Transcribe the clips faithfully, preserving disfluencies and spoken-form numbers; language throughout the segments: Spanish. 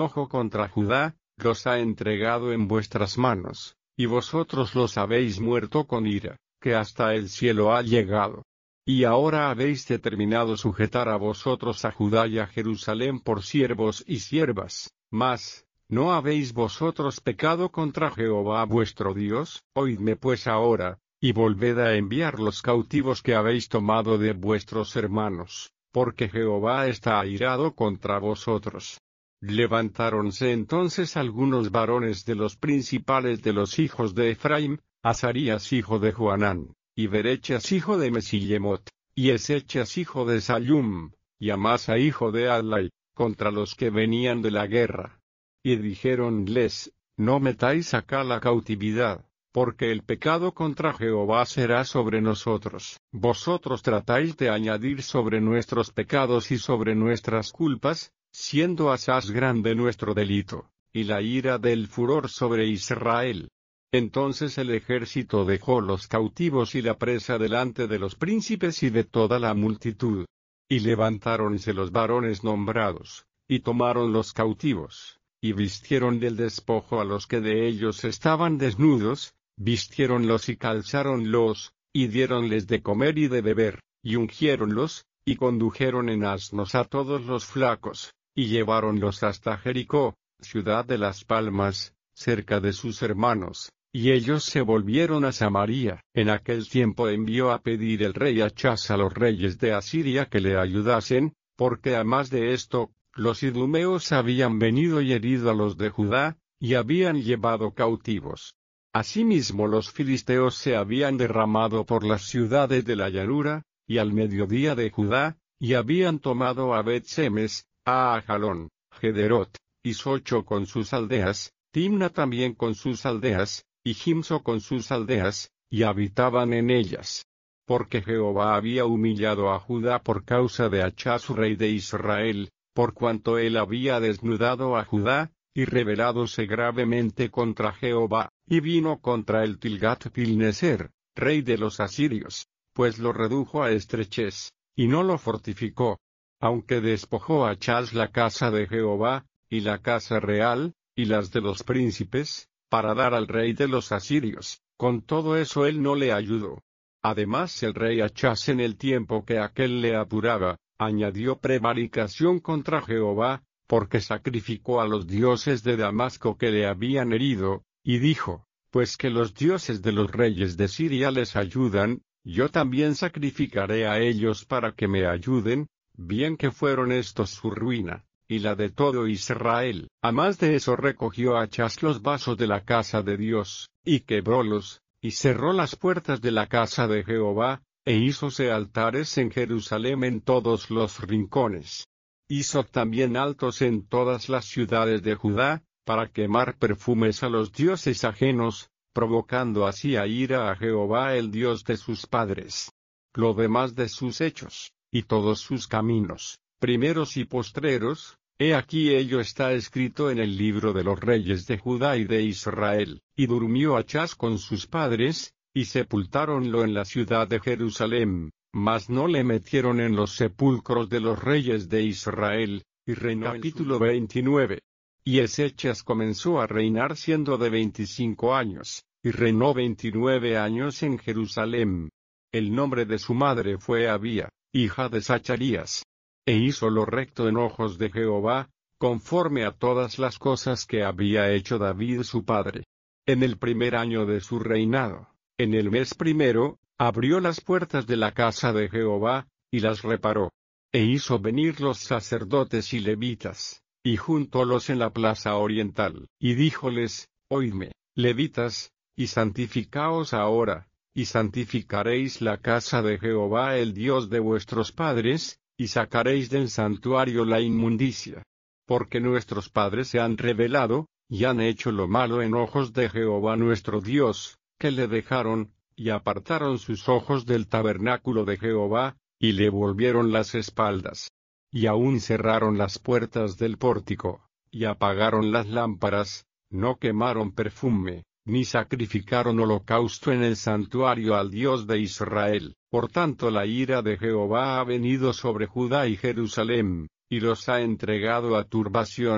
ojo contra Judá, los ha entregado en vuestras manos, y vosotros los habéis muerto con ira, que hasta el cielo ha llegado. Y ahora habéis determinado sujetar a vosotros a Judá y a Jerusalén por siervos y siervas, mas, ¿no habéis vosotros pecado contra Jehová vuestro Dios? Oídme pues ahora, y volved a enviar los cautivos que habéis tomado de vuestros hermanos, porque Jehová está airado contra vosotros. Levantáronse entonces algunos varones de los principales de los hijos de Efraín, Azarías hijo de Joanán, y Berechas hijo de Mesillemot, y Esechas hijo de Sallum, y Amasa hijo de Adlai, contra los que venían de la guerra. Y dijéronles, no metáis acá la cautividad, porque el pecado contra Jehová será sobre nosotros. Vosotros tratáis de añadir sobre nuestros pecados y sobre nuestras culpas, siendo asaz grande nuestro delito, y la ira del furor sobre Israel. Entonces el ejército dejó los cautivos y la presa delante de los príncipes y de toda la multitud. Y levantáronse los varones nombrados, y tomaron los cautivos, y vistieron del despojo a los que de ellos estaban desnudos, vistiéronlos y calzáronlos, y diéronles de comer y de beber, y ungiéronlos, y condujeron en asnos a todos los flacos, y lleváronlos hasta Jericó, ciudad de las palmas, cerca de sus hermanos. Y ellos se volvieron a Samaria. En aquel tiempo envió a pedir el rey Achaz a los reyes de Asiria que le ayudasen, porque a más de esto, los idumeos habían venido y herido a los de Judá, y habían llevado cautivos. Asimismo los filisteos se habían derramado por las ciudades de la llanura, y al mediodía de Judá, y habían tomado a Bet-Semes, a Ajalón, Gederot, y Socho con sus aldeas, Timna también con sus aldeas, y Jimso con sus aldeas, y habitaban en ellas. Porque Jehová había humillado a Judá por causa de Achaz rey de Israel, por cuanto él había desnudado a Judá, y rebeládose gravemente contra Jehová, y vino contra el Tilgat-Pilneser, rey de los asirios, pues lo redujo a estrechez, y no lo fortificó. Aunque despojó a Achaz la casa de Jehová, y la casa real, y las de los príncipes, para dar al rey de los asirios, con todo eso él no le ayudó. Además el rey Achaz en el tiempo que aquél le apuraba, añadió prevaricación contra Jehová, porque sacrificó a los dioses de Damasco que le habían herido, y dijo, pues que los dioses de los reyes de Siria les ayudan, yo también sacrificaré a ellos para que me ayuden, bien que fueron estos su ruina, y la de todo Israel. A más de eso recogió Achaz los vasos de la casa de Dios, y quebrólos, y cerró las puertas de la casa de Jehová, e hízose altares en Jerusalén en todos los rincones. Hizo también altos en todas las ciudades de Judá, para quemar perfumes a los dioses ajenos, provocando así a ira a Jehová el Dios de sus padres. Lo demás de sus hechos, y todos sus caminos, primeros y postreros, he aquí ello está escrito en el libro de los reyes de Judá y de Israel. Y durmió Achaz con sus padres, y sepultáronlo en la ciudad de Jerusalén, mas no le metieron en los sepulcros de los reyes de Israel, y reinó. Capítulo veintinueve. Y Esechas comenzó a reinar siendo de veinticinco años, y reinó veintinueve años en Jerusalén. El nombre de su madre fue Abía, hija de Zacarías. E hizo lo recto en ojos de Jehová, conforme a todas las cosas que había hecho David su padre. En el primer año de su reinado, en el mes primero, abrió las puertas de la casa de Jehová, y las reparó. E hizo venir los sacerdotes y levitas, y juntólos en la plaza oriental, y díjoles, oídme, levitas, y santificaos ahora, y santificaréis la casa de Jehová el Dios de vuestros padres, y sacaréis del santuario la inmundicia. Porque nuestros padres se han rebelado, y han hecho lo malo en ojos de Jehová nuestro Dios, que le dejaron, y apartaron sus ojos del tabernáculo de Jehová, y le volvieron las espaldas. Y aún cerraron las puertas del pórtico, y apagaron las lámparas, no quemaron perfume, ni sacrificaron holocausto en el santuario al Dios de Israel. Por tanto la ira de Jehová ha venido sobre Judá y Jerusalén, y los ha entregado a turbación,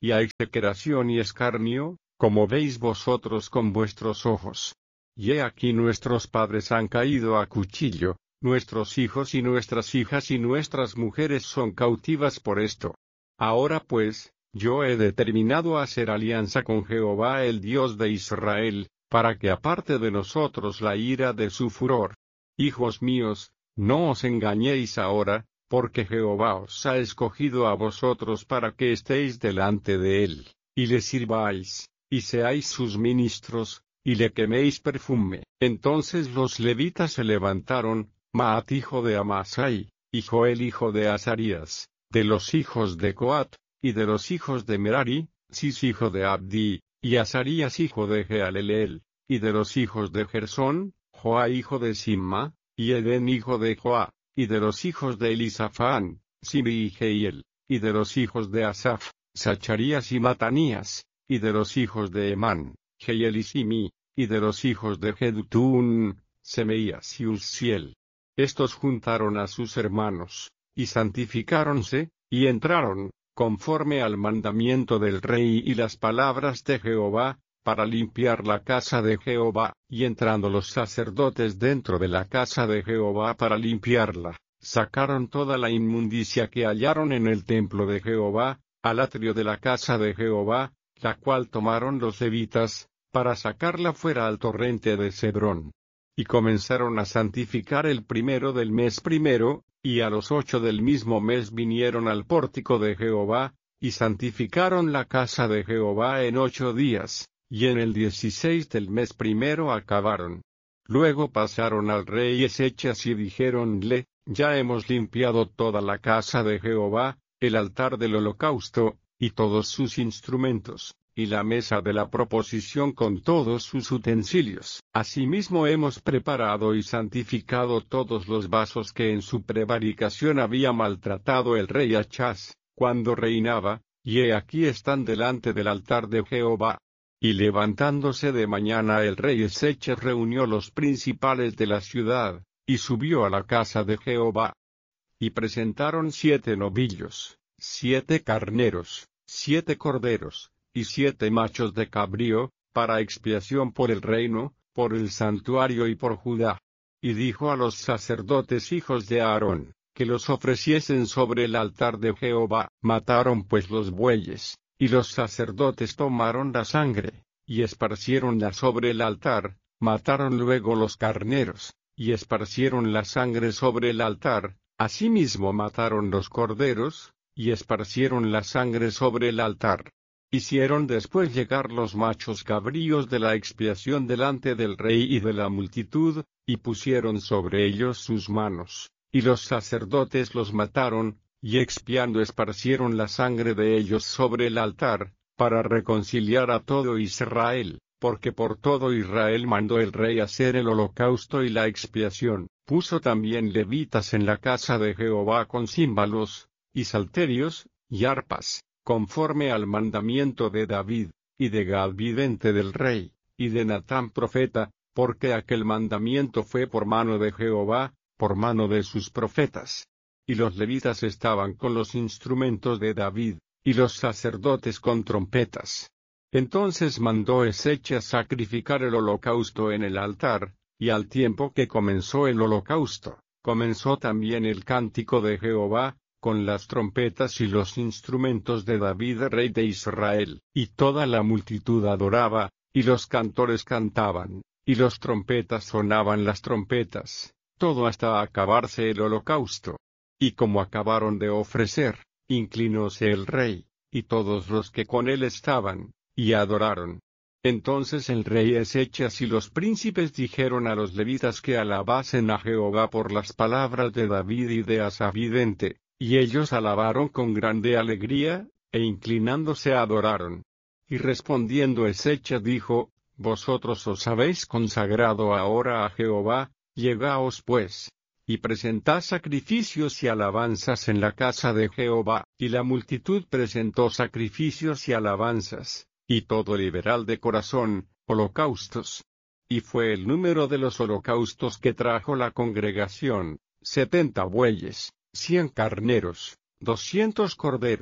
y a execración y escarnio, como veis vosotros con vuestros ojos. Y he aquí nuestros padres han caído a cuchillo, nuestros hijos y nuestras hijas y nuestras mujeres son cautivas por esto. Ahora pues, yo he determinado hacer alianza con Jehová el Dios de Israel, para que aparte de nosotros la ira de su furor. Hijos míos, no os engañéis ahora, porque Jehová os ha escogido a vosotros para que estéis delante de él, y le sirváis, y seáis sus ministros, y le queméis perfume. Entonces los levitas se levantaron, Maat hijo de Amasai, y Joel hijo de Azarías, de los hijos de Coat, y de los hijos de Merari, Sis hijo de Abdi, y Azarías hijo de Jealeleel, y de los hijos de Gersón, Joa hijo de Simma, y Edén hijo de Joa, y de los hijos de Elisafán, Sibi y Jehiel, y de los hijos de Asaf, Zacharías y Matanías, y de los hijos de Emán, Jehiel y Simi, y de los hijos de Jedutún, Semeías y Uzziel. Estos juntaron a sus hermanos, y santificáronse, y entraron, conforme al mandamiento del rey y las palabras de Jehová, para limpiar la casa de Jehová, y entrando los sacerdotes dentro de la casa de Jehová para limpiarla, sacaron toda la inmundicia que hallaron en el templo de Jehová, al atrio de la casa de Jehová, la cual tomaron los levitas, para sacarla fuera al torrente de Cedrón. Y comenzaron a santificar el primero del mes primero, y a los ocho del mismo mes vinieron al pórtico de Jehová, y santificaron la casa de Jehová en ocho días. Y en el dieciséis del mes primero acabaron. Luego pasaron al rey Ezechas y dijéronle, ya hemos limpiado toda la casa de Jehová, el altar del holocausto, y todos sus instrumentos, y la mesa de la proposición con todos sus utensilios. Asimismo hemos preparado y santificado todos los vasos que en su prevaricación había maltratado el rey Achaz, cuando reinaba, y he aquí están delante del altar de Jehová. Y levantándose de mañana el rey Ezechas reunió los principales de la ciudad, y subió a la casa de Jehová. Y presentaron siete novillos, siete carneros, siete corderos, y siete machos de cabrío, para expiación por el reino, por el santuario y por Judá. Y dijo a los sacerdotes hijos de Aarón, que los ofreciesen sobre el altar de Jehová. Mataron pues los bueyes. Y los sacerdotes tomaron la sangre, y esparciéronla sobre el altar, mataron luego los carneros, y esparcieron la sangre sobre el altar, asimismo mataron los corderos, y esparcieron la sangre sobre el altar. Hicieron después llegar los machos cabríos de la expiación delante del rey y de la multitud, y pusieron sobre ellos sus manos, y los sacerdotes los mataron, y expiando esparcieron la sangre de ellos sobre el altar, para reconciliar a todo Israel, porque por todo Israel mandó el rey hacer el holocausto y la expiación. Puso también levitas en la casa de Jehová con címbalos, y salterios, y arpas, conforme al mandamiento de David, y de Gad vidente del rey, y de Natán profeta, porque aquel mandamiento fue por mano de Jehová, por mano de sus profetas. Y los levitas estaban con los instrumentos de David, y los sacerdotes con trompetas. Entonces mandó Ezechas sacrificar el holocausto en el altar, y al tiempo que comenzó el holocausto, comenzó también el cántico de Jehová, con las trompetas y los instrumentos de David rey de Israel. Y toda la multitud adoraba, y los cantores cantaban, y los trompetas sonaban las trompetas, todo hasta acabarse el holocausto. Y como acabaron de ofrecer, inclinóse el rey, y todos los que con él estaban, y adoraron. Entonces el rey Ezechas y los príncipes dijeron a los levitas que alabasen a Jehová por las palabras de David y de Asaf vidente, y ellos alabaron con grande alegría, e inclinándose adoraron. Y respondiendo Ezechas dijo, Vosotros os habéis consagrado ahora a Jehová, llegaos pues, y presentad sacrificios y alabanzas en la casa de Jehová. Y la multitud presentó sacrificios y alabanzas, y todo liberal de corazón, holocaustos. Y fue el número de los holocaustos que trajo la congregación, setenta bueyes, cien carneros, doscientos corderos,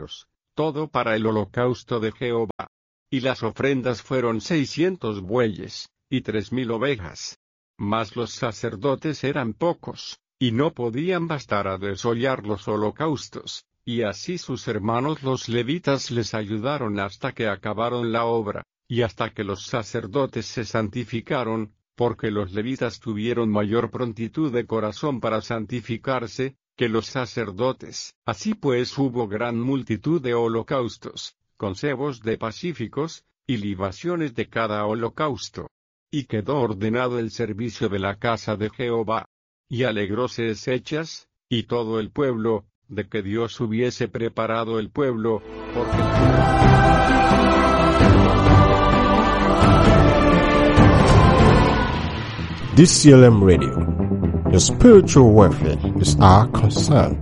todo para el holocausto de Jehová. Y las ofrendas fueron seiscientos bueyes, y tres mil ovejas. Mas los sacerdotes eran pocos, y no podían bastar a desollar los holocaustos, y así sus hermanos los levitas les ayudaron hasta que acabaron la obra, y hasta que los sacerdotes se santificaron, porque los levitas tuvieron mayor prontitud de corazón para santificarse, que los sacerdotes. Así pues hubo gran multitud de holocaustos, con cebos de pacíficos, y libaciones de cada holocausto. Y quedó ordenado el servicio de la casa de Jehová. Y alegróse Ezechas, y todo el pueblo, de que Dios hubiese preparado el pueblo, porque D C L M Radio. Your spiritual welfare is our concern.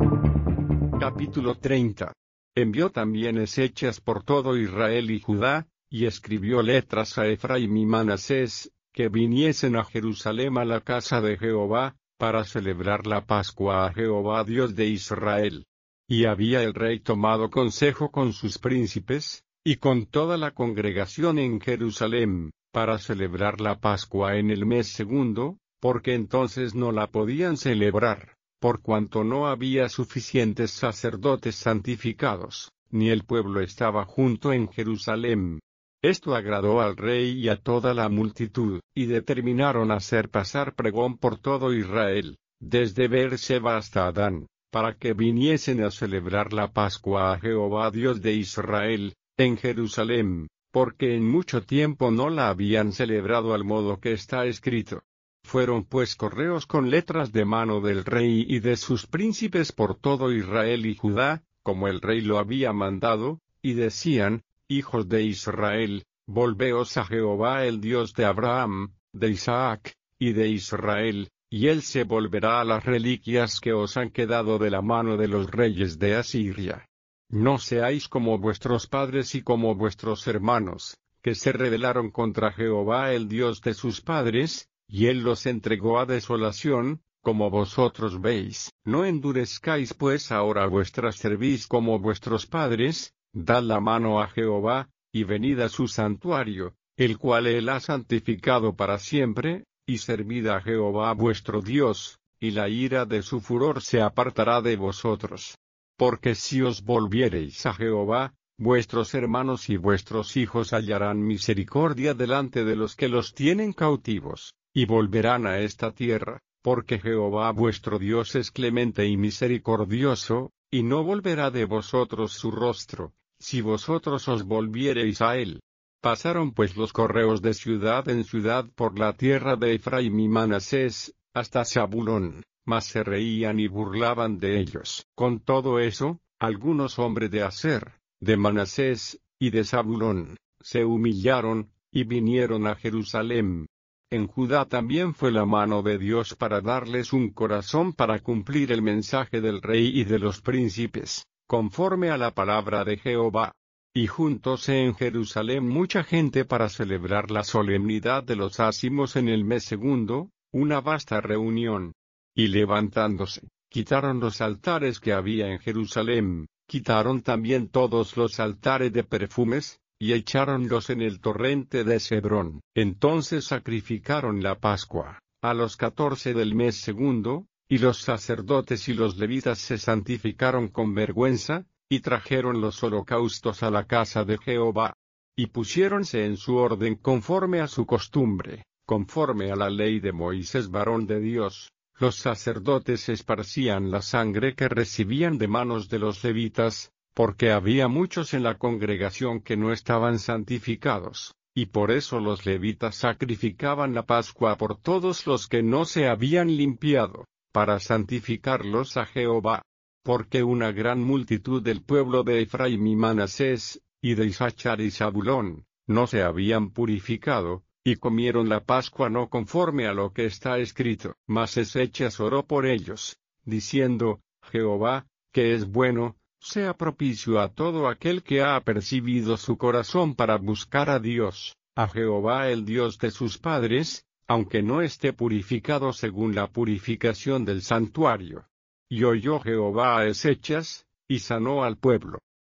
Capítulo treinta. Envió también Ezechas por todo Israel y Judá, y escribió letras a Efraín y Manasés, que viniesen a Jerusalén a la casa de Jehová, para celebrar la Pascua a Jehová Dios de Israel. Y había el rey tomado consejo con sus príncipes, y con toda la congregación en Jerusalén, para celebrar la Pascua en el mes segundo, porque entonces no la podían celebrar, por cuanto no había suficientes sacerdotes santificados, ni el pueblo estaba junto en Jerusalén. Esto agradó al rey y a toda la multitud, y determinaron hacer pasar pregón por todo Israel, desde Beerseba hasta Adán, para que viniesen a celebrar la Pascua a Jehová Dios de Israel, en Jerusalén, porque en mucho tiempo no la habían celebrado al modo que está escrito. Fueron pues correos con letras de mano del rey y de sus príncipes por todo Israel y Judá, como el rey lo había mandado, y decían: Hijos de Israel, volveos a Jehová el Dios de Abraham, de Isaac, y de Israel, y él se volverá a las reliquias que os han quedado de la mano de los reyes de Asiria. No seáis como vuestros padres y como vuestros hermanos, que se rebelaron contra Jehová el Dios de sus padres, y él los entregó a desolación, como vosotros veis. No endurezcáis pues ahora vuestra cerviz como vuestros padres, dad la mano a Jehová, y venid a su santuario, el cual él ha santificado para siempre, y servid a Jehová vuestro Dios, y la ira de su furor se apartará de vosotros. Porque si os volviereis a Jehová, vuestros hermanos y vuestros hijos hallarán misericordia delante de los que los tienen cautivos, y volverán a esta tierra, porque Jehová vuestro Dios es clemente y misericordioso, y no volverá de vosotros su rostro, si vosotros os volviereis a él. Pasaron pues los correos de ciudad en ciudad por la tierra de Efraín y Manasés, hasta Zabulón, mas se reían y burlaban de ellos. Con todo eso, algunos hombres de Aser, de Manasés, y de Zabulón, se humillaron, y vinieron a Jerusalén. En Judá también fue la mano de Dios para darles un corazón para cumplir el mensaje del rey y de los príncipes, conforme a la palabra de Jehová. Y juntóse en Jerusalén mucha gente para celebrar la solemnidad de los ázimos en el mes segundo, una vasta reunión. Y levantándose, quitaron los altares que había en Jerusalén, quitaron también todos los altares de perfumes, y echáronlos en el torrente de Cedrón. Entonces sacrificaron la Pascua, a los catorce del mes segundo, y los sacerdotes y los levitas se santificaron con vergüenza, y trajeron los holocaustos a la casa de Jehová. Y pusiéronse en su orden conforme a su costumbre, conforme a la ley de Moisés varón de Dios. Los sacerdotes esparcían la sangre que recibían de manos de los levitas, porque había muchos en la congregación que no estaban santificados, y por eso los levitas sacrificaban la Pascua por todos los que no se habían limpiado, para santificarlos a Jehová. Porque una gran multitud del pueblo de Efraín y Manasés, y de Isachar y Zabulón, no se habían purificado, y comieron la Pascua no conforme a lo que está escrito. Mas Ezechas oró por ellos, diciendo: Jehová, que es bueno, sea propicio a todo aquel que ha apercibido su corazón para buscar a Dios, a Jehová el Dios de sus padres, aunque no esté purificado según la purificación del santuario. Y oyó Jehová a Ezechas, y sanó al pueblo.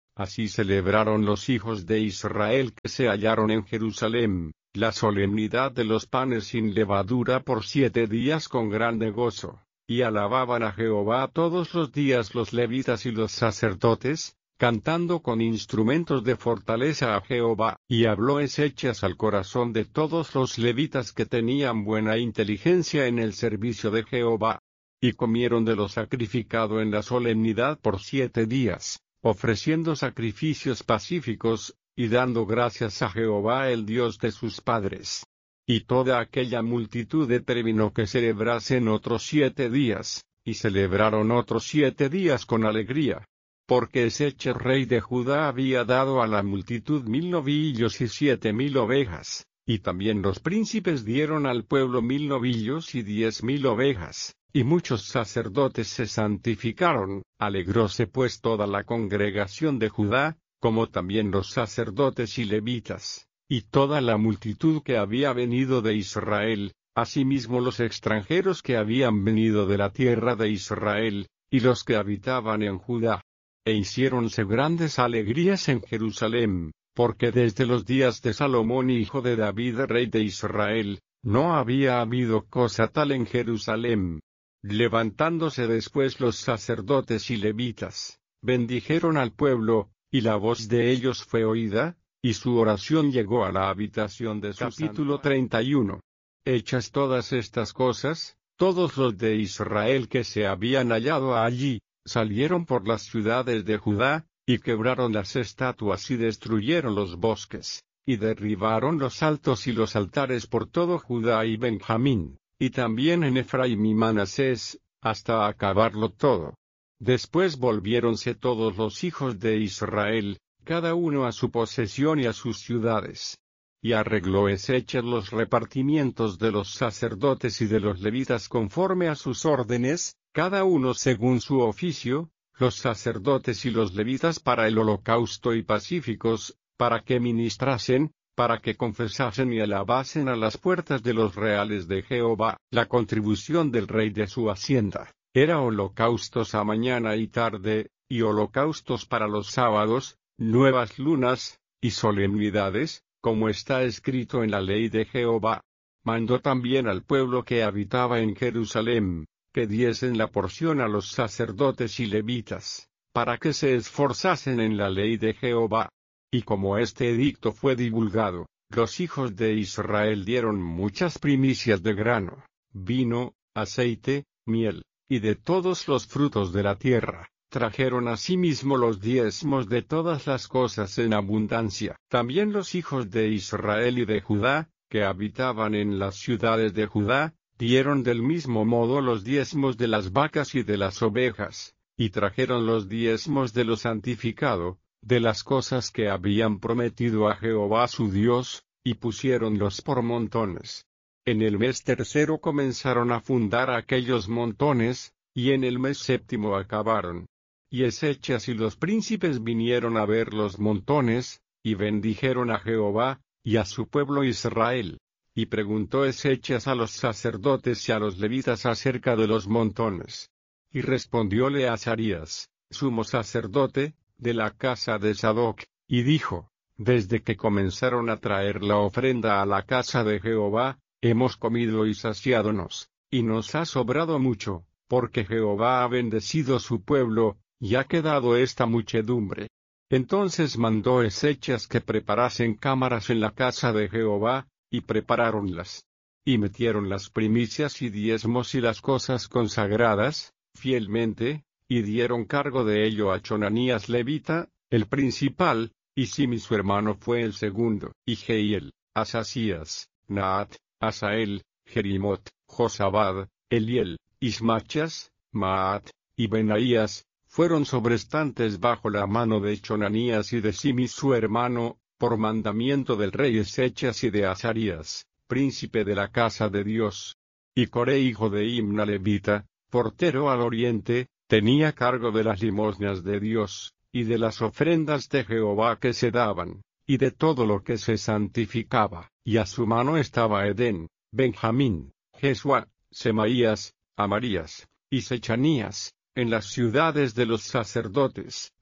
Así celebraron los hijos de Israel que se hallaron en Jerusalén, la solemnidad de los panes sin levadura por siete días con grande gozo, y alababan a Jehová todos los días los levitas y los sacerdotes, cantando con instrumentos de fortaleza a Jehová. Y habló Ezechas al corazón de todos los levitas que tenían buena inteligencia en el servicio de Jehová. Y comieron de lo sacrificado en la solemnidad por siete días, ofreciendo sacrificios pacíficos, y dando gracias a Jehová el Dios de sus padres. Y toda aquella multitud determinó que celebrasen otros siete días, y celebraron otros siete días con alegría. Porque Ezechas rey de Judá había dado a la multitud mil novillos y siete mil ovejas, y también los príncipes dieron al pueblo mil novillos y diez mil ovejas, y muchos sacerdotes se santificaron. Alegróse pues toda la congregación de Judá, como también los sacerdotes y levitas, y toda la multitud que había venido de Israel, asimismo los extranjeros que habían venido de la tierra de Israel, y los que habitaban en Judá. E hiciéronse grandes alegrías en Jerusalén, porque desde los días de Salomón hijo de David rey de Israel, no había habido cosa tal en Jerusalén. Levantándose después los sacerdotes y levitas, bendijeron al pueblo, y la voz de ellos fue oída, y su oración llegó a la habitación de su Capítulo treinta y uno. Hechas todas estas cosas, todos los de Israel que se habían hallado allí, salieron por las ciudades de Judá, y quebraron las estatuas y destruyeron los bosques, y derribaron los altos y los altares por todo Judá y Benjamín, y también en Efraín y Manasés, hasta acabarlo todo. Después volviéronse todos los hijos de Israel, cada uno a su posesión y a sus ciudades. Y arregló Ezechas los repartimientos de los sacerdotes y de los levitas conforme a sus órdenes, cada uno según su oficio, los sacerdotes y los levitas para el holocausto y pacíficos, para que ministrasen, para que confesasen y alabasen a las puertas de los reales de Jehová. La contribución del rey de su hacienda era holocaustos a mañana y tarde, y holocaustos para los sábados, nuevas lunas, y solemnidades, como está escrito en la ley de Jehová. Mandó también al pueblo que habitaba en Jerusalén, que diesen la porción a los sacerdotes y levitas, para que se esforzasen en la ley de Jehová. Y como este edicto fue divulgado, los hijos de Israel dieron muchas primicias de grano, vino, aceite, miel, y de todos los frutos de la tierra. Trajeron asimismo los diezmos de todas las cosas en abundancia. También los hijos de Israel y de Judá, que habitaban en las ciudades de Judá, dieron del mismo modo los diezmos de las vacas y de las ovejas, y trajeron los diezmos de lo santificado, de las cosas que habían prometido a Jehová su Dios, y pusiéronlos por montones. En el mes tercero comenzaron a fundar aquellos montones, y en el mes séptimo acabaron. Y Ezechas y los príncipes vinieron a ver los montones, y bendijeron a Jehová, y a su pueblo Israel. Y preguntó Ezechas a los sacerdotes y a los levitas acerca de los montones. Y respondióle Azarías, sumo sacerdote, de la casa de Sadoc, y dijo, desde que comenzaron a traer la ofrenda a la casa de Jehová, hemos comido y saciádonos, y nos ha sobrado mucho, porque Jehová ha bendecido su pueblo, y ha quedado esta muchedumbre. Entonces mandó Ezechas que preparasen cámaras en la casa de Jehová, y preparáronlas. Y metieron las primicias y diezmos y las cosas consagradas, fielmente, y dieron cargo de ello a Chonanías levita, el principal, y Simi su hermano fue el segundo, y Jehiel, Asasías, Naat, Asael, Jerimot, Josabad, Eliel, Ismachas, Maat, y Benaías, fueron sobrestantes bajo la mano de Chonanías y de Simi su hermano, por mandamiento del rey Ezechas y de Azarías, príncipe de la casa de Dios. Y Coré hijo de Imna levita, portero al oriente, tenía cargo de las limosnas de Dios, y de las ofrendas de Jehová que se daban, y de todo lo que se santificaba, y a su mano estaba Edén, Benjamín, Jesua, Semaías, Amarías, y Sechanías, en las ciudades de los sacerdotes,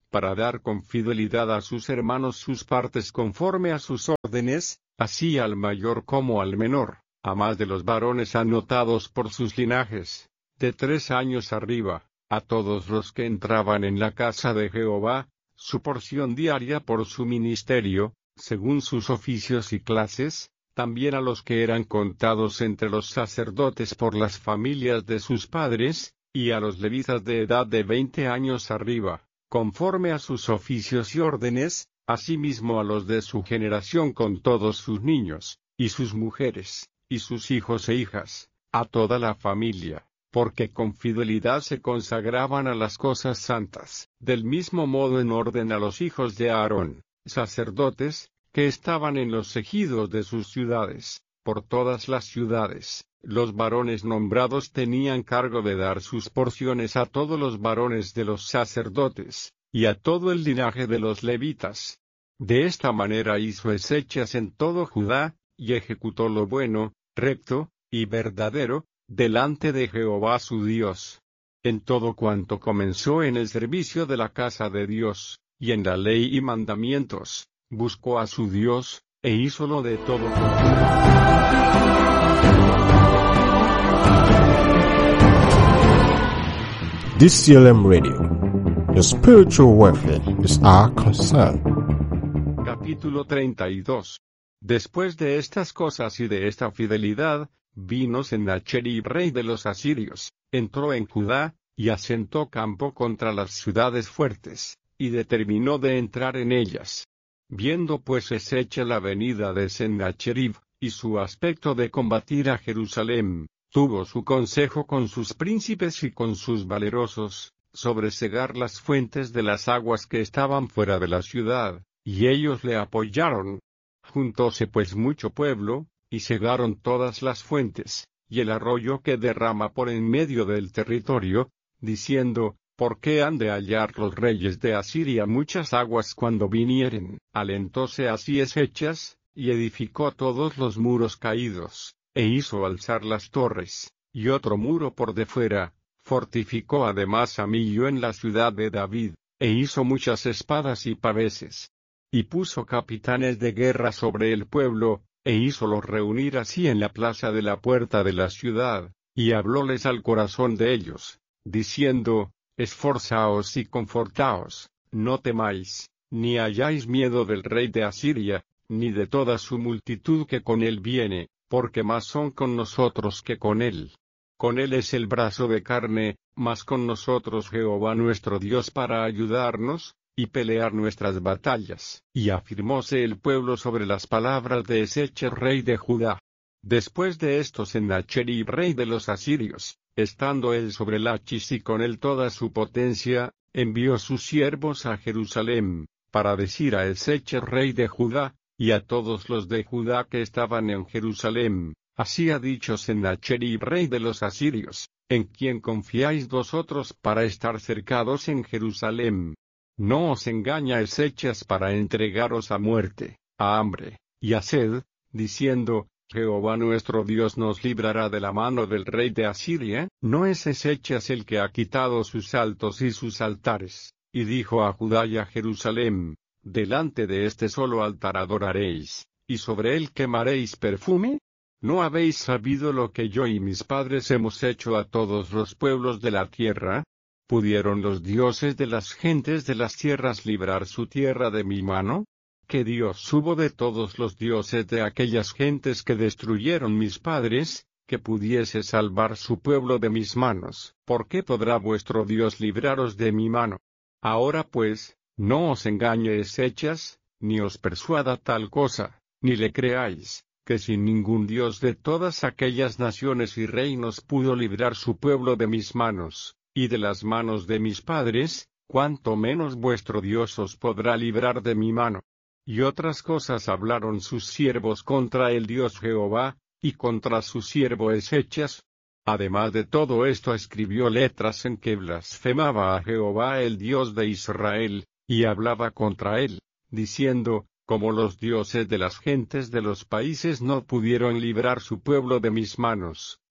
para dar con fidelidad a sus hermanos sus partes conforme a sus órdenes, así al mayor como al menor, a más de los varones anotados por sus linajes, de tres años arriba, a todos los que entraban en la casa de Jehová, su porción diaria por su ministerio, según sus oficios y clases, también a los que eran contados entre los sacerdotes por las familias de sus padres, y a los levitas de edad de veinte años arriba, conforme a sus oficios y órdenes, asimismo a los de su generación con todos sus niños, y sus mujeres, y sus hijos e hijas, a toda la familia, porque con fidelidad se consagraban a las cosas santas, del mismo modo en orden a los hijos de Aarón, sacerdotes, que estaban en los ejidos de sus ciudades, por todas las ciudades. Los varones nombrados tenían cargo de dar sus porciones a todos los varones de los sacerdotes, y a todo el linaje de los levitas. De esta manera hizo Ezechas en todo Judá, y ejecutó lo bueno, recto, y verdadero, delante de Jehová su Dios. En todo cuanto comenzó en el servicio de la casa de Dios, y en la ley y mandamientos, buscó a su Dios, e hízolo de todo. D C L M Radio. Your spiritual welfare is our concern. Capítulo treinta y dos. Después de estas cosas y de esta fidelidad, vino Sennacherib rey de los asirios, entró en Judá, y asentó campo contra las ciudades fuertes, y determinó de entrar en ellas. Viendo pues Ezechas la venida de Sennacherib, y su aspecto de combatir a Jerusalén, tuvo su consejo con sus príncipes y con sus valerosos, sobre cegar las fuentes de las aguas que estaban fuera de la ciudad, y ellos le apoyaron. Juntóse pues mucho pueblo, y cegaron todas las fuentes, y el arroyo que derrama por en medio del territorio, diciendo, ¿por qué han de hallar los reyes de Asiria muchas aguas cuando vinieren? Alentóse así Ezechas, y edificó todos los muros caídos, e hizo alzar las torres, y otro muro por de fuera, fortificó además a Millo en la ciudad de David, e hizo muchas espadas y paveses. Y puso capitanes de guerra sobre el pueblo, e hízolos reunir así en la plaza de la puerta de la ciudad, y hablóles al corazón de ellos, diciendo, esforzaos y confortaos, no temáis, ni hayáis miedo del rey de Asiria, ni de toda su multitud que con él viene, porque más son con nosotros que con él. Con él es el brazo de carne, mas con nosotros Jehová nuestro Dios para ayudarnos, y pelear nuestras batallas. Y afirmóse el pueblo sobre las palabras de Ezechas rey de Judá. Después de esto Sennacherib rey de los asirios, estando él sobre Lachis y con él toda su potencia, envió sus siervos a Jerusalén, para decir a Ezechas rey de Judá, y a todos los de Judá que estaban en Jerusalén, así ha dicho Sennacherib rey de los asirios, en quien confiáis vosotros para estar cercados en Jerusalén. No os engaña Ezechas para entregaros a muerte, a hambre, y a sed, diciendo, Jehová nuestro Dios nos librará de la mano del rey de Asiria. ¿No es Ezechas el que ha quitado sus altos y sus altares, y dijo a Judá y a Jerusalén, delante de este solo altar adoraréis, y sobre él quemaréis perfume? ¿No habéis sabido lo que yo y mis padres hemos hecho a todos los pueblos de la tierra? ¿Pudieron los dioses de las gentes de las tierras librar su tierra de mi mano? ¿Qué Dios hubo de todos los dioses de aquellas gentes que destruyeron mis padres, que pudiese salvar su pueblo de mis manos? ¿Por qué podrá vuestro Dios libraros de mi mano? Ahora pues, no os engañe Ezechas, ni os persuada tal cosa, ni le creáis, que sin ningún Dios de todas aquellas naciones y reinos pudo librar su pueblo de mis manos, y de las manos de mis padres, cuanto menos vuestro Dios os podrá librar de mi mano. Y otras cosas hablaron sus siervos contra el Dios Jehová, y contra su siervo Ezechas. Además de todo esto escribió letras en que blasfemaba a Jehová el Dios de Israel, y hablaba contra él, diciendo, como los dioses de las gentes de los países no pudieron librar su pueblo de mis manos,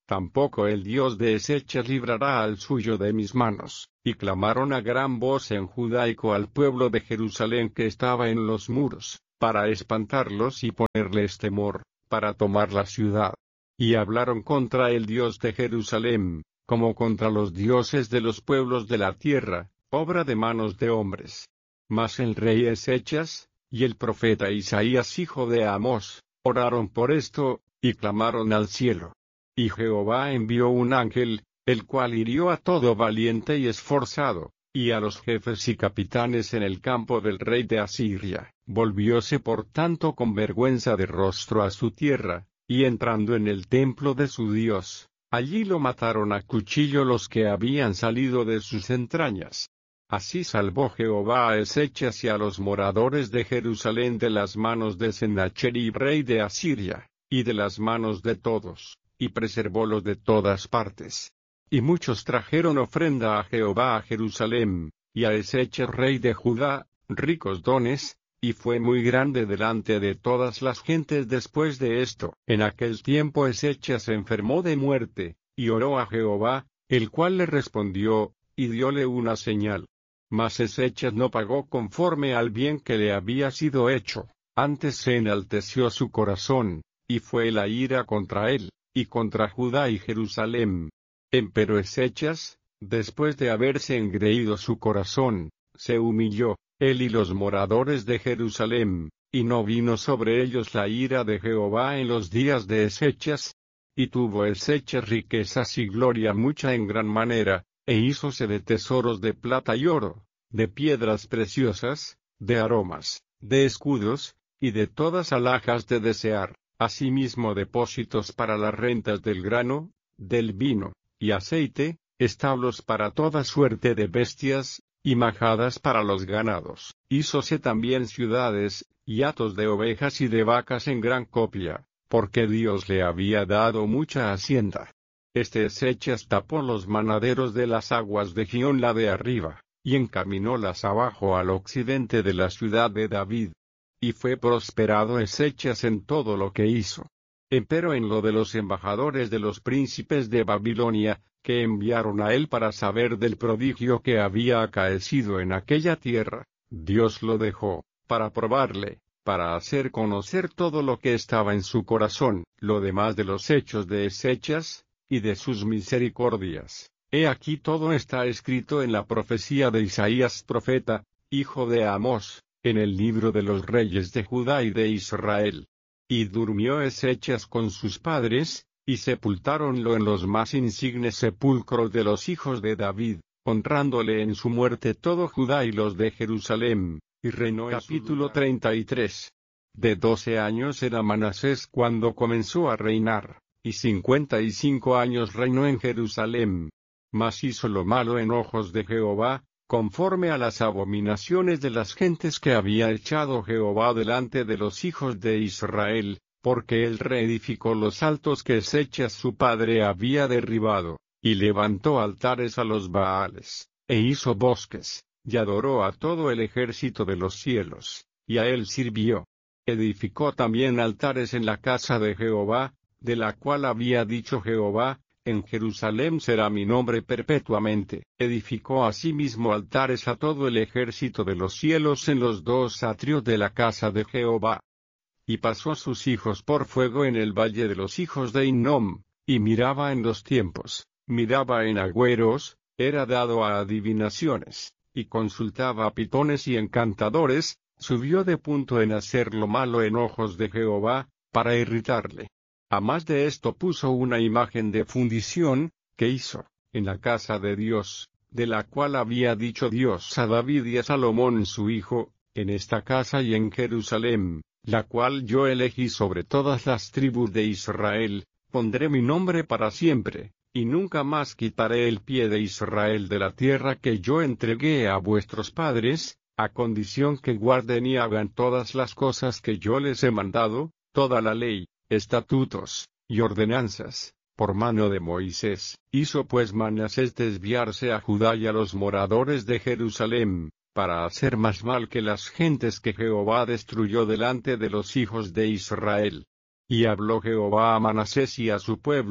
Tampoco el Dios de Ezechas librará al suyo de mis manos. Y clamaron a gran voz en judaico al pueblo de Jerusalén que estaba en los muros, para espantarlos y ponerles temor, para tomar la ciudad. Y hablaron contra el Dios de Jerusalén, como contra los dioses de los pueblos de la tierra, obra de manos de hombres. Mas el rey Ezechas, y el profeta Isaías hijo de Amós, oraron por esto, y clamaron al cielo. Y Jehová envió un ángel, el cual hirió a todo valiente y esforzado, y a los jefes y capitanes en el campo del rey de Asiria. Volvióse por tanto con vergüenza de rostro a su tierra, y entrando en el templo de su Dios, allí lo mataron a cuchillo los que habían salido de sus entrañas. Así salvó Jehová a Ezechas y a los moradores de Jerusalén de las manos de Sennacherib rey de Asiria, y de las manos de todos, y preservólos de todas partes. Y muchos trajeron ofrenda a Jehová a Jerusalén, y a Ezechas rey de Judá, ricos dones, y fue muy grande delante de todas las gentes después de esto. En aquel tiempo Ezechas se enfermó de muerte, y oró a Jehová, el cual le respondió, y dióle una señal. Mas Ezechas no pagó conforme al bien que le había sido hecho, antes se enalteció su corazón, y fue la ira contra él, y contra Judá y Jerusalén. Empero Ezechas, después de haberse engreído su corazón, se humilló, él y los moradores de Jerusalén, y no vino sobre ellos la ira de Jehová en los días de Ezechas. Y tuvo Ezechas riquezas y gloria mucha en gran manera, e hízose de tesoros de plata y oro, de piedras preciosas, de aromas, de escudos, y de todas alhajas de desear, asimismo depósitos para las rentas del grano, del vino, y aceite, establos para toda suerte de bestias, y majadas para los ganados. Hízose también ciudades, y hatos de ovejas y de vacas en gran copia, porque Dios le había dado mucha hacienda. Este Ezechas tapó los manaderos de las aguas de Gihón la de arriba, y encaminólas abajo al occidente de la ciudad de David. Y fue prosperado Ezechas en todo lo que hizo. Empero en lo de los embajadores de los príncipes de Babilonia, que enviaron a él para saber del prodigio que había acaecido en aquella tierra, Dios lo dejó, para probarle, para hacer conocer todo lo que estaba en su corazón. Lo demás de los hechos de Ezechas, y de sus misericordias, he aquí todo está escrito en la profecía de Isaías profeta, hijo de Amós, en el libro de los reyes de Judá y de Israel. Y durmió Ezechas con sus padres, y sepultáronlo en los más insignes sepulcros de los hijos de David, honrándole en su muerte todo Judá y los de Jerusalén, y reinó. Capítulo treinta y tres. De doce años era Manasés cuando comenzó a reinar, y cincuenta y cinco años reinó en Jerusalén. Mas hizo lo malo en ojos de Jehová, conforme a las abominaciones de las gentes que había echado Jehová delante de los hijos de Israel, porque él reedificó los altos que Ezechas su padre había derribado, y levantó altares a los Baales, e hizo bosques, y adoró a todo el ejército de los cielos, y a él sirvió. Edificó también altares en la casa de Jehová, de la cual había dicho Jehová, en Jerusalén será mi nombre perpetuamente. Edificó asimismo altares a todo el ejército de los cielos en los dos atrios de la casa de Jehová. Y pasó sus hijos por fuego en el valle de los hijos de Hinnom, y miraba en los tiempos, miraba en agüeros, era dado a adivinaciones, y consultaba a pitones y encantadores, subió de punto en hacer lo malo en ojos de Jehová, para irritarle. A más de esto puso una imagen de fundición, que hizo, en la casa de Dios, de la cual había dicho Dios a David y a Salomón su hijo, en esta casa y en Jerusalén, la cual yo elegí sobre todas las tribus de Israel, pondré mi nombre para siempre, y nunca más quitaré el pie de Israel de la tierra que yo entregué a vuestros padres, a condición que guarden y hagan todas las cosas que yo les he mandado, toda la ley, estatutos, y ordenanzas, por mano de Moisés. Hizo pues Manasés desviarse a Judá y a los moradores de Jerusalén, para hacer más mal que las gentes que Jehová destruyó delante de los hijos de Israel. Y habló Jehová a Manasés y a su pueblo,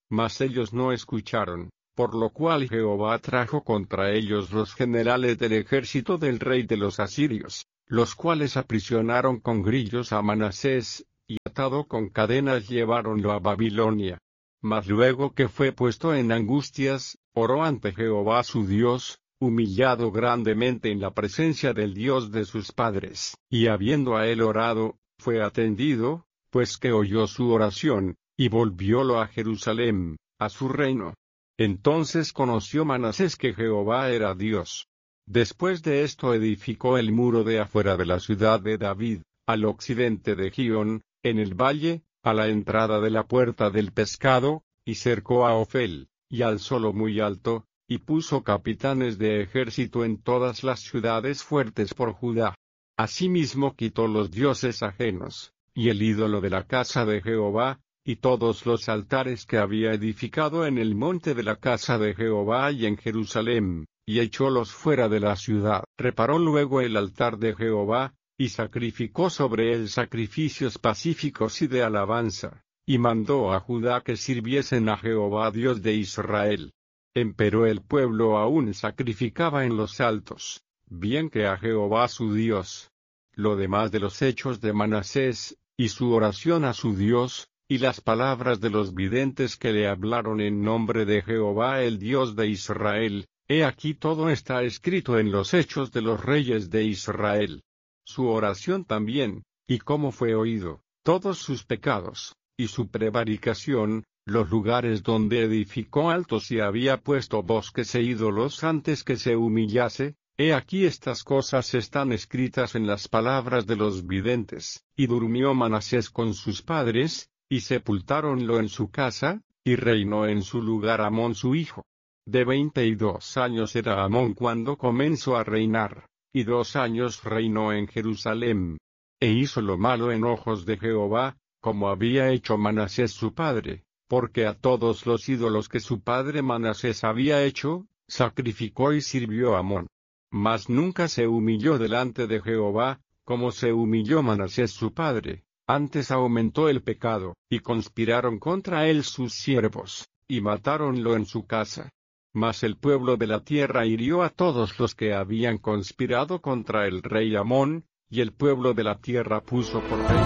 Mas ellos no escucharon, por lo cual Jehová trajo contra ellos los generales del ejército del rey de los asirios, los cuales aprisionaron con grillos a Manasés, y atado con cadenas lleváronlo a Babilonia. Mas luego que fue puesto en angustias, oró ante Jehová su Dios, humillado grandemente en la presencia del Dios de sus padres, y habiendo a él orado, fue atendido, pues que oyó su oración, y volviólo a Jerusalén, a su reino. Entonces conoció Manasés que Jehová era Dios. Después de esto edificó el muro de afuera de la ciudad de David, al occidente de Gión, en el valle, a la entrada de la puerta del pescado, y cercó a Ofel, y alzólo muy alto, y puso capitanes de ejército en todas las ciudades fuertes por Judá. Asimismo quitó los dioses ajenos, y el ídolo de la casa de Jehová, y todos los altares que había edificado en el monte de la casa de Jehová y en Jerusalén, y echólos fuera de la ciudad. Reparó luego el altar de Jehová, y sacrificó sobre él sacrificios pacíficos y de alabanza, y mandó a Judá que sirviesen a Jehová Dios de Israel. Empero el pueblo aún sacrificaba en los altos, bien que a Jehová su Dios. Lo demás de los hechos de Manasés, y su oración a su Dios, y las palabras de los videntes que le hablaron en nombre de Jehová el Dios de Israel, he aquí todo está escrito en los hechos de los reyes de Israel. Su oración también, y cómo fue oído, todos sus pecados, y su prevaricación, los lugares donde edificó altos y había puesto bosques e ídolos antes que se humillase, he aquí estas cosas están escritas en las palabras de los videntes. Y durmió Manasés con sus padres, y sepultáronlo en su casa, y reinó en su lugar Amón su hijo. De veinte y dos años era Amón cuando comenzó a reinar, y dos años reinó en Jerusalén. E hizo lo malo en ojos de Jehová, como había hecho Manasés su padre, porque a todos los ídolos que su padre Manasés había hecho, sacrificó y sirvió a Amón. Mas nunca se humilló delante de Jehová, como se humilló Manasés su padre, antes aumentó el pecado, y conspiraron contra él sus siervos, y matáronlo en su casa. Mas el pueblo de la tierra hirió a todos los que habían conspirado contra el rey Amón, y el pueblo de la tierra puso por rey.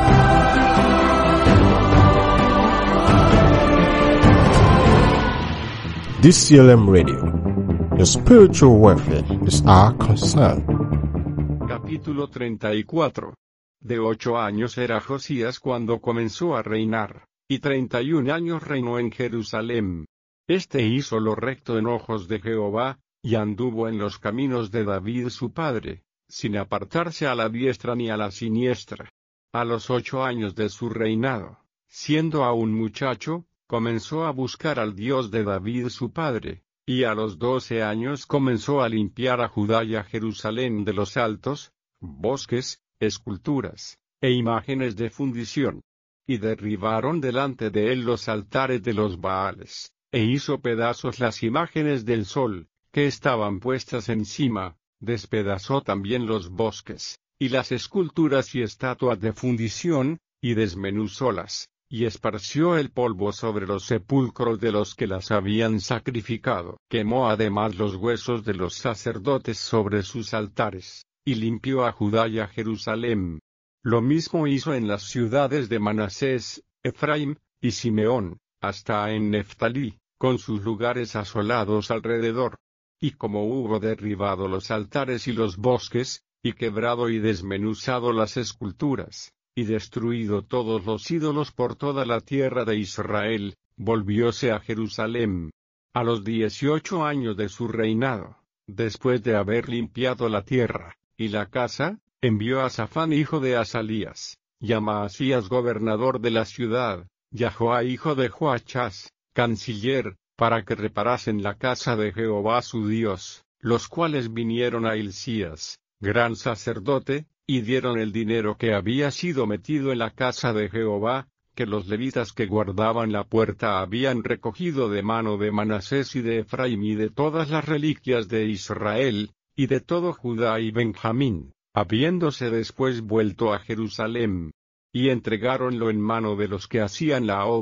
D C L M Radio. Your spiritual welfare is our concern. Capítulo treinta y cuatro. De ocho años era Josías cuando comenzó a reinar, y treinta y un años reinó en Jerusalén. Este hizo lo recto en ojos de Jehová, y anduvo en los caminos de David su padre, sin apartarse a la diestra ni a la siniestra. A los ocho años de su reinado, siendo aún muchacho, comenzó a buscar al Dios de David su padre, y a los doce años comenzó a limpiar a Judá y a Jerusalén de los altos, bosques, esculturas, e imágenes de fundición. Y derribaron delante de él los altares de los Baales, e hizo pedazos las imágenes del sol, que estaban puestas encima, despedazó también los bosques, y las esculturas y estatuas de fundición, y desmenuzólas, y esparció el polvo sobre los sepulcros de los que las habían sacrificado. Quemó además los huesos de los sacerdotes sobre sus altares, y limpió a Judá y a Jerusalén. Lo mismo hizo en las ciudades de Manasés, Efraim, y Simeón, hasta en Neftalí, con sus lugares asolados alrededor. Y como hubo derribado los altares y los bosques, y quebrado y desmenuzado las esculturas, y destruido todos los ídolos por toda la tierra de Israel, volvióse a Jerusalén. A los dieciocho años de su reinado, después de haber limpiado la tierra, y la casa, envió a Safán hijo de Asalías, y a Maasías gobernador de la ciudad, y a Joá hijo de Joachás, canciller, para que reparasen la casa de Jehová su Dios, los cuales vinieron a Hilcías, gran sacerdote, y dieron el dinero que había sido metido en la casa de Jehová, que los levitas que guardaban la puerta habían recogido de mano de Manasés y de Efraim y de todas las reliquias de Israel, y de todo Judá y Benjamín, habiéndose después vuelto a Jerusalén. Y entregáronlo en mano de los que hacían la obra,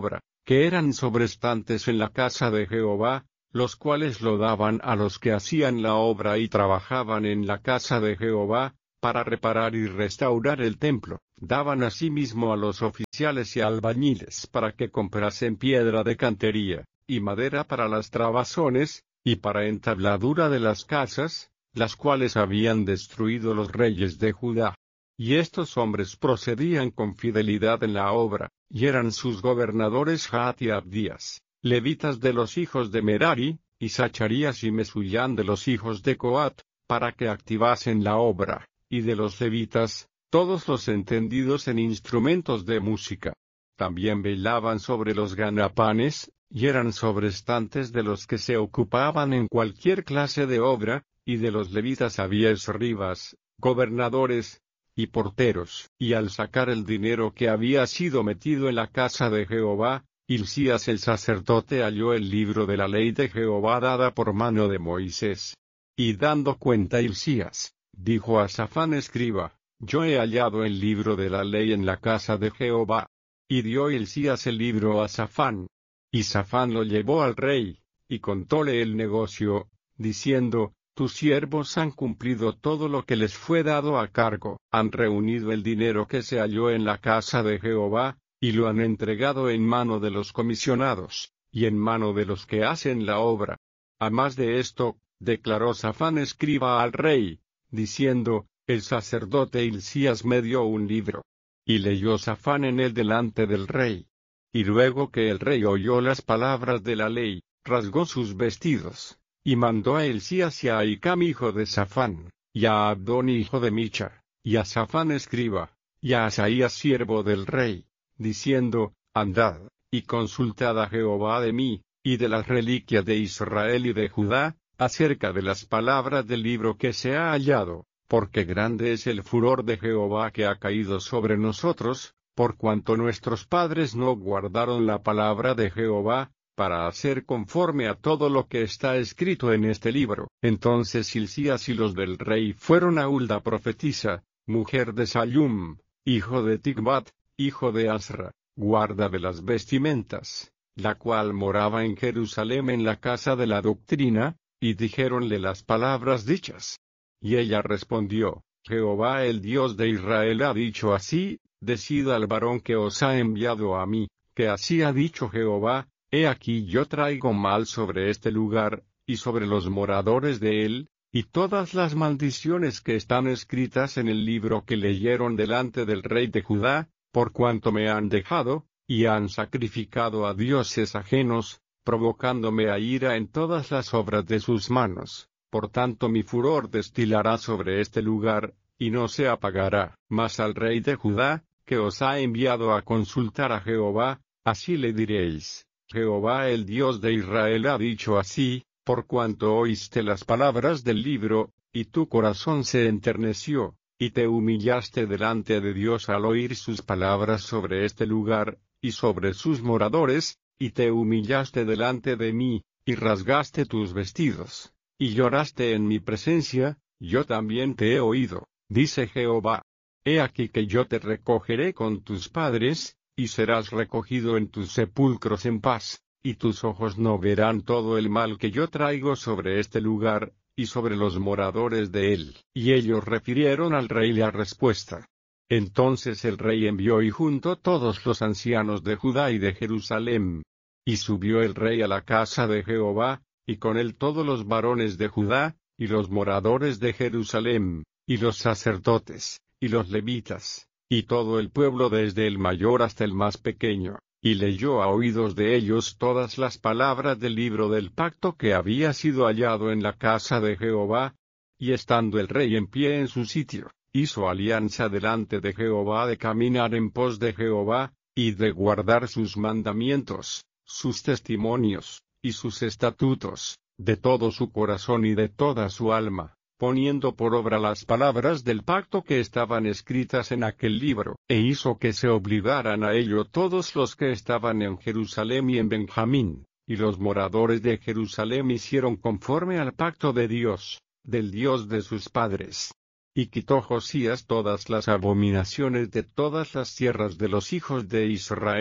que eran sobrestantes en la casa de Jehová, los cuales lo daban a los que hacían la obra y trabajaban en la casa de Jehová, para reparar y restaurar el templo. Daban asimismo a los oficiales y albañiles para que comprasen piedra de cantería, y madera para las trabazones, y para entabladura de las casas, las cuales habían destruido los reyes de Judá. Y estos hombres procedían con fidelidad en la obra, y eran sus gobernadores Jaat y Abdías, levitas de los hijos de Merari, y Zacharías y Mesuyán de los hijos de Coat, para que activasen la obra, y de los levitas, todos los entendidos en instrumentos de música. También velaban sobre los ganapanes, y eran sobrestantes de los que se ocupaban en cualquier clase de obra, y de los levitas había escribas, gobernadores, y porteros. Y al sacar el dinero que había sido metido en la casa de Jehová, Hilcías el sacerdote halló el libro de la ley de Jehová dada por mano de Moisés. Y dando cuenta Hilcías, dijo a Safán escriba, yo he hallado el libro de la ley en la casa de Jehová. Y dio Hilcías el libro a Safán. Y Safán lo llevó al rey, y contóle el negocio, diciendo, tus siervos han cumplido todo lo que les fue dado a cargo, han reunido el dinero que se halló en la casa de Jehová, y lo han entregado en mano de los comisionados, y en mano de los que hacen la obra. A más de esto, declaró Safán escriba al rey, diciendo, el sacerdote Hilcías me dio un libro. Y leyó Safán en él delante del rey. Y luego que el rey oyó las palabras de la ley, rasgó sus vestidos, y mandó a Hilcías y a Ahicam hijo de Safán, y a Abdón hijo de Micha, y a Safán escriba, y a Asaías siervo del rey, diciendo, andad, y consultad a Jehová de mí, y de las reliquias de Israel y de Judá, acerca de las palabras del libro que se ha hallado, porque grande es el furor de Jehová que ha caído sobre nosotros, por cuanto nuestros padres no guardaron la palabra de Jehová, para hacer conforme a todo lo que está escrito en este libro. Entonces Hilcías y los del rey fueron a Hulda profetisa, mujer de Sallum, hijo de Ticbat, hijo de Asra, guarda de las vestimentas, la cual moraba en Jerusalén en la casa de la doctrina, y dijéronle las palabras dichas. Y ella respondió, Jehová el Dios de Israel ha dicho así, decid al varón que os ha enviado a mí, que así ha dicho Jehová, he aquí yo traigo mal sobre este lugar, y sobre los moradores de él, y todas las maldiciones que están escritas en el libro que leyeron delante del rey de Judá, por cuanto me han dejado, y han sacrificado a dioses ajenos, provocándome a ira en todas las obras de sus manos. Por tanto mi furor destilará sobre este lugar, y no se apagará. Mas al rey de Judá, que os ha enviado a consultar a Jehová, así le diréis, Jehová el Dios de Israel ha dicho así, por cuanto oíste las palabras del libro, y tu corazón se enterneció, y te humillaste delante de Dios al oír sus palabras sobre este lugar, y sobre sus moradores, y te humillaste delante de mí, y rasgaste tus vestidos, y lloraste en mi presencia, yo también te he oído, dice Jehová. He aquí que yo te recogeré con tus padres, y serás recogido en tus sepulcros en paz, y tus ojos no verán todo el mal que yo traigo sobre este lugar, y sobre los moradores de él. Y ellos refirieron al rey la respuesta. Entonces el rey envió y juntó todos los ancianos de Judá y de Jerusalén. Y subió el rey a la casa de Jehová, y con él todos los varones de Judá, y los moradores de Jerusalén, y los sacerdotes, y los levitas, y todo el pueblo desde el mayor hasta el más pequeño, y leyó a oídos de ellos todas las palabras del libro del pacto que había sido hallado en la casa de Jehová. Y estando el rey en pie en su sitio, hizo alianza delante de Jehová de caminar en pos de Jehová, y de guardar sus mandamientos, sus testimonios, y sus estatutos, de todo su corazón y de toda su alma, poniendo por obra las palabras del pacto que estaban escritas en aquel libro, e hizo que se obligaran a ello todos los que estaban en Jerusalén y en Benjamín, y los moradores de Jerusalén hicieron conforme al pacto de Dios, del Dios de sus padres. Y quitó Josías todas las abominaciones de todas las tierras de los hijos de Israel,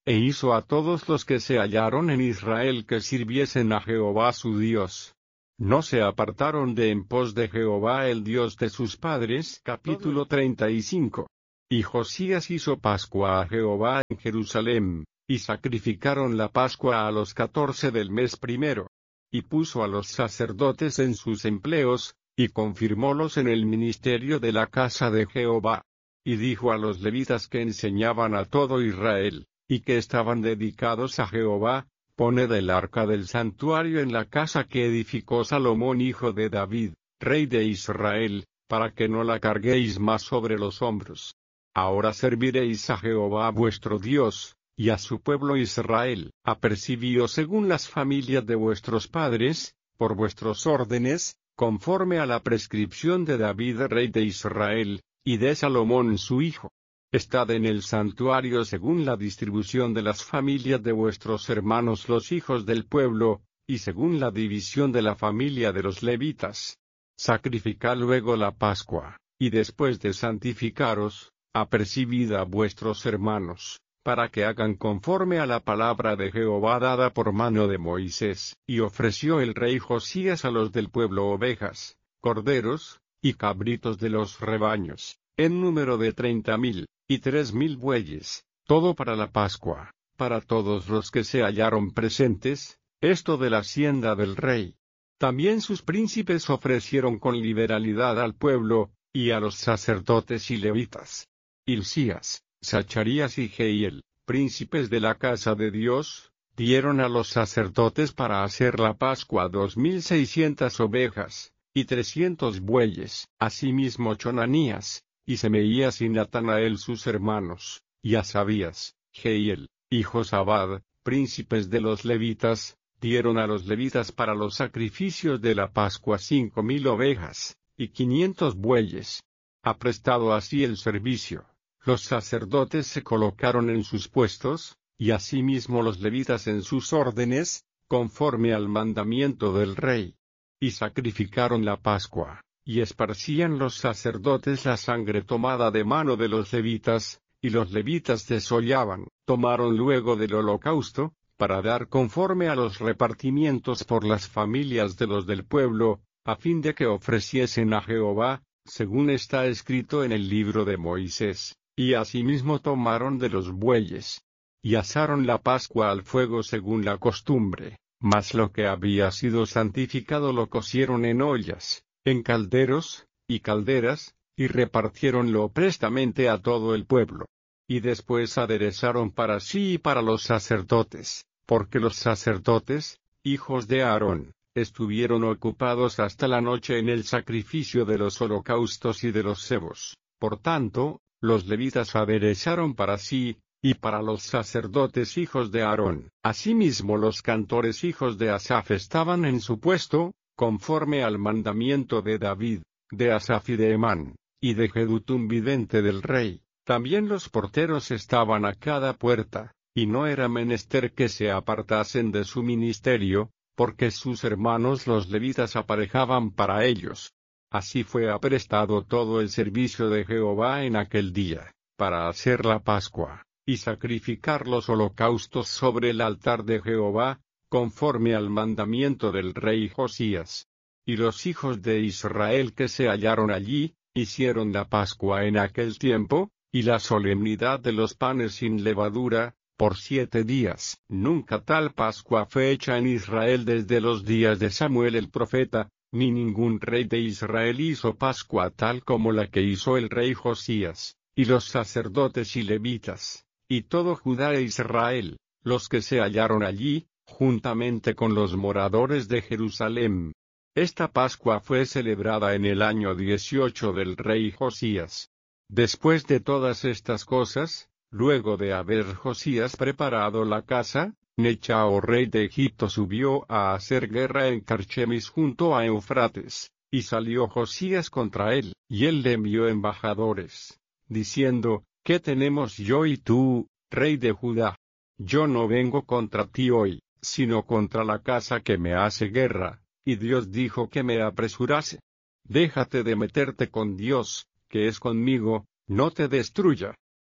E hizo a todos los que se hallaron en Israel que sirviesen a Jehová su Dios. No se apartaron de en pos de Jehová el Dios de sus padres. Capítulo treinta y cinco. Y Josías hizo Pascua a Jehová en Jerusalén, y sacrificaron la Pascua a los catorce del mes primero. Y puso a los sacerdotes en sus empleos, y confirmólos en el ministerio de la casa de Jehová. Y dijo a los levitas que enseñaban a todo Israel, y que estaban dedicados a Jehová: poned el arca del santuario en la casa que edificó Salomón hijo de David, rey de Israel, para que no la carguéis más sobre los hombros. Ahora serviréis a Jehová vuestro Dios, y a su pueblo Israel. Apercibíos según las familias de vuestros padres, por vuestros órdenes, conforme a la prescripción de David rey de Israel, y de Salomón su hijo. Estad en el santuario según la distribución de las familias de vuestros hermanos los hijos del pueblo, y según la división de la familia de los levitas. Sacrificad luego la Pascua, y después de santificaros, apercibid a vuestros hermanos, para que hagan conforme a la palabra de Jehová dada por mano de Moisés. Y ofreció el rey Josías a los del pueblo ovejas, corderos, y cabritos de los rebaños, en número de treinta mil, y tres mil bueyes, todo para la Pascua, para todos los que se hallaron presentes, esto de la hacienda del rey. También sus príncipes ofrecieron con liberalidad al pueblo, y a los sacerdotes y levitas. Hilcías, Zacharías y Jehiel, príncipes de la casa de Dios, dieron a los sacerdotes para hacer la Pascua dos mil seiscientas ovejas, y trescientos bueyes. Asimismo Chonanías, y Semeías y Natanael sus hermanos, y Asabías, Jehiel, y Josabad, príncipes de los levitas, dieron a los levitas para los sacrificios de la Pascua cinco mil ovejas, y quinientos bueyes. Aprestado así el servicio, los sacerdotes se colocaron en sus puestos, y asimismo los levitas en sus órdenes, conforme al mandamiento del rey. Y sacrificaron la Pascua, y esparcían los sacerdotes la sangre tomada de mano de los levitas, y los levitas desollaban. Tomaron luego del holocausto, para dar conforme a los repartimientos por las familias de los del pueblo, a fin de que ofreciesen a Jehová, según está escrito en el libro de Moisés. Y asimismo tomaron de los bueyes, y asaron la Pascua al fuego según la costumbre, mas lo que había sido santificado lo cocieron en ollas, en calderos, y calderas, y repartiéronlo prestamente a todo el pueblo. Y después aderezaron para sí y para los sacerdotes, porque los sacerdotes, hijos de Aarón, estuvieron ocupados hasta la noche en el sacrificio de los holocaustos y de los cebos. Por tanto, los levitas aderezaron para sí, y para los sacerdotes hijos de Aarón. Asimismo los cantores hijos de Asaf estaban en su puesto, conforme al mandamiento de David, de Asaf y de Emán, y de Jedutum vidente del rey. También los porteros estaban a cada puerta, y no era menester que se apartasen de su ministerio, porque sus hermanos los levitas aparejaban para ellos. Así fue aprestado todo el servicio de Jehová en aquel día, para hacer la Pascua, y sacrificar los holocaustos sobre el altar de Jehová, conforme al mandamiento del rey Josías. Y los hijos de Israel que se hallaron allí, hicieron la Pascua en aquel tiempo, y la solemnidad de los panes sin levadura, por siete días. Nunca tal Pascua fue hecha en Israel desde los días de Samuel el profeta, ni ningún rey de Israel hizo Pascua tal como la que hizo el rey Josías, y los sacerdotes y levitas, y todo Judá e Israel, los que se hallaron allí, juntamente con los moradores de Jerusalén. Esta Pascua fue celebrada en el año dieciocho del rey Josías. Después de todas estas cosas, luego de haber Josías preparado la casa, Nechao rey de Egipto subió a hacer guerra en Carchemis junto a Eufrates, y salió Josías contra él, y él le envió embajadores, diciendo: ¿Qué tenemos yo y tú, rey de Judá? Yo no vengo contra ti hoy, sino contra la casa que me hace guerra, y Dios dijo que me apresurase. Déjate de meterte con Dios, que es conmigo, no te destruya.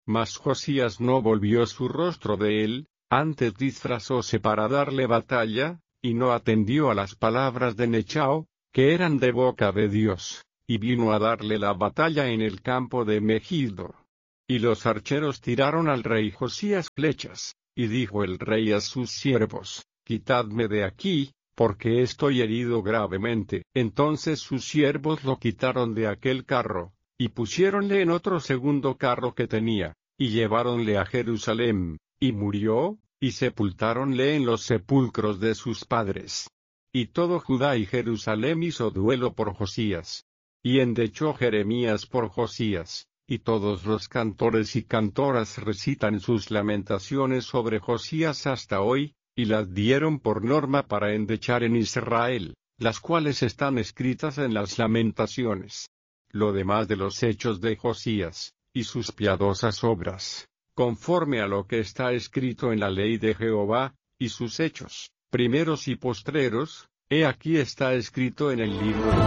Mas Josías no volvió su rostro de él, antes disfrazóse para darle batalla, y no atendió a las palabras de Nechao, que eran de boca de Dios, y vino a darle la batalla en el campo de Megiddo. Y los archeros tiraron al rey Josías flechas, y dijo el rey a sus siervos, quitadme de aquí, porque estoy herido gravemente. Entonces sus siervos lo quitaron de aquel carro, y pusiéronle en otro segundo carro que tenía, y lleváronle a Jerusalén, y murió, y sepultáronle en los sepulcros de sus padres. Y todo Judá y Jerusalén hizo duelo por Josías. Y endechó Jeremías por Josías, y todos los cantores y cantoras recitan sus lamentaciones sobre Josías hasta hoy, y las dieron por norma para endechar en Israel, las cuales están escritas en las lamentaciones. Lo demás de los hechos de Josías, y sus piadosas obras, conforme a lo que está escrito en la ley de Jehová, y sus hechos, primeros y postreros, he aquí está escrito en el libro de